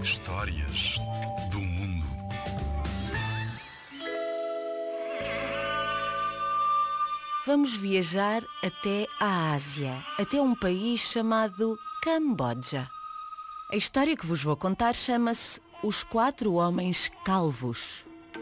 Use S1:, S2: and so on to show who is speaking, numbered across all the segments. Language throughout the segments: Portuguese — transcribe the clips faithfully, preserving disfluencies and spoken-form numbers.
S1: Histórias do mundo.
S2: Vamos viajar até a Ásia, até um país chamado Camboja. A história que vos vou contar chama-se Os Quatro Homens Calvos.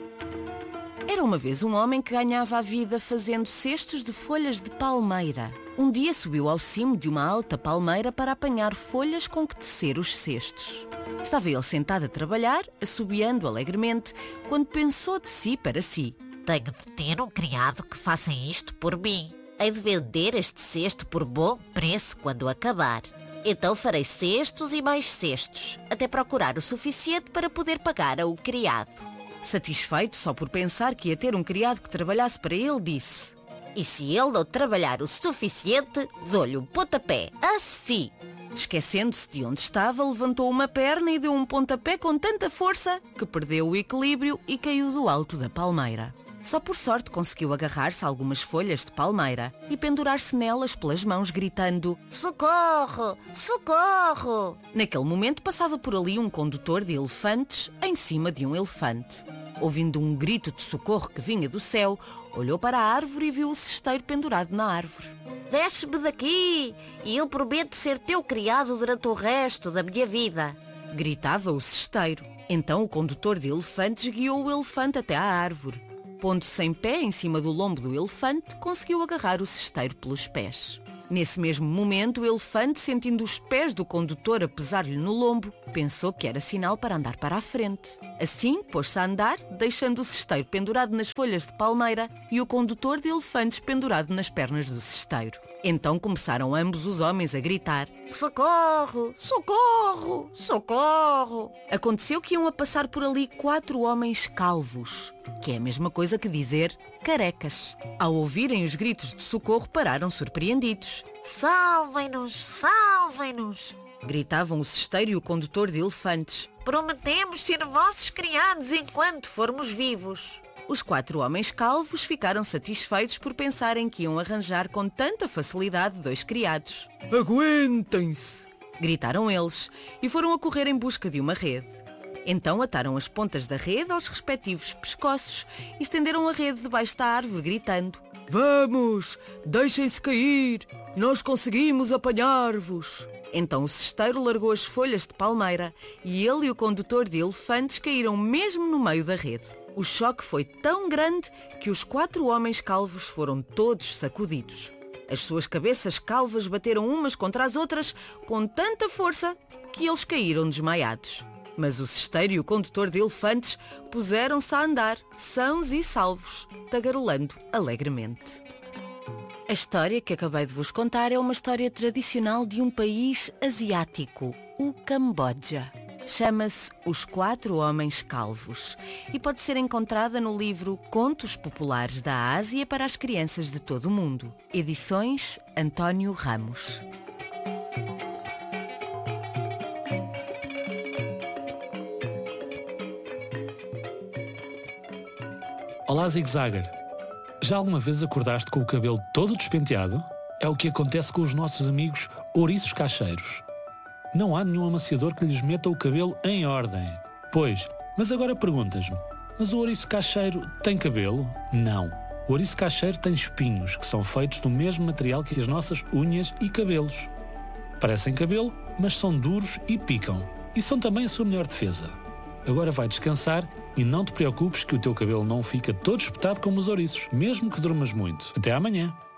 S2: Era uma vez um homem que ganhava a vida fazendo cestos de folhas de palmeira. Um dia subiu ao cimo de uma alta palmeira para apanhar folhas com que tecer os cestos. Estava ele sentado a trabalhar, assobiando alegremente, quando pensou de si para si.
S3: Tenho de ter um criado que faça isto por mim. Hei de vender este cesto por bom preço quando acabar. Então farei cestos e mais cestos, até procurar o suficiente para poder pagar ao criado.
S2: Satisfeito só por pensar que ia ter um criado que trabalhasse para ele, disse:
S3: E se ele não trabalhar o suficiente, dou-lhe um pontapé, assim.
S2: Esquecendo-se de onde estava, levantou uma perna e deu um pontapé com tanta força que perdeu o equilíbrio e caiu do alto da palmeira. Só por sorte conseguiu agarrar-se a algumas folhas de palmeira e pendurar-se nelas pelas mãos, gritando:
S3: Socorro! Socorro!
S2: Naquele momento passava por ali um condutor de elefantes em cima de um elefante. Ouvindo um grito de socorro que vinha do céu, olhou para a árvore e viu o cesteiro pendurado na árvore.
S3: Desce-me daqui e eu prometo ser teu criado durante o resto da minha vida,
S2: gritava o cesteiro. Então o condutor de elefantes guiou o elefante até à árvore. Pondo-se em pé em cima do lombo do elefante, conseguiu agarrar o cesteiro pelos pés. Nesse mesmo momento, o elefante, sentindo os pés do condutor a pesar-lhe no lombo, pensou que era sinal para andar para a frente. Assim, pôs-se a andar, deixando o cesteiro pendurado nas folhas de palmeira e o condutor de elefantes pendurado nas pernas do cesteiro. Então começaram ambos os homens a gritar:
S3: Socorro! Socorro! Socorro!
S2: Aconteceu que iam a passar por ali quatro homens calvos, que é a mesma coisa que dizer carecas. Ao ouvirem os gritos de socorro, pararam surpreendidos.
S3: Salvem-nos! Salvem-nos!
S2: Gritavam o cesteiro e o condutor de elefantes.
S3: Prometemos ser vossos criados enquanto formos vivos.
S2: Os quatro homens calvos ficaram satisfeitos por pensarem que iam arranjar com tanta facilidade dois criados.
S4: Aguentem-se!
S2: Gritaram eles e foram a correr em busca de uma rede. Então ataram as pontas da rede aos respectivos pescoços e estenderam a rede debaixo da árvore, gritando:
S4: Vamos, deixem-se cair, nós conseguimos apanhar-vos.
S2: Então o cesteiro largou as folhas de palmeira e ele e o condutor de elefantes caíram mesmo no meio da rede. O choque foi tão grande que os quatro homens calvos foram todos sacudidos. As suas cabeças calvas bateram umas contra as outras com tanta força que eles caíram desmaiados. Mas o cesteiro e o condutor de elefantes puseram-se a andar, sãos e salvos, tagarelando alegremente. A história que acabei de vos contar é uma história tradicional de um país asiático, o Camboja. Chama-se Os Quatro Homens Calvos e pode ser encontrada no livro Contos Populares da Ásia para as Crianças de todo o Mundo. Edições António Ramos.
S5: Olá, Zig Zagger. Já alguma vez acordaste com o cabelo todo despenteado? É o que acontece com os nossos amigos ouriços cacheiros. Não há nenhum amaciador que lhes meta o cabelo em ordem. Pois, mas agora perguntas-me, mas o ouriço cacheiro tem cabelo? Não. O ouriço cacheiro tem espinhos, que são feitos do mesmo material que as nossas unhas e cabelos. Parecem cabelo, mas são duros e picam. E são também a sua melhor defesa. Agora vai descansar e não te preocupes que o teu cabelo não fica todo espetado como os ouriços, mesmo que durmas muito. Até amanhã.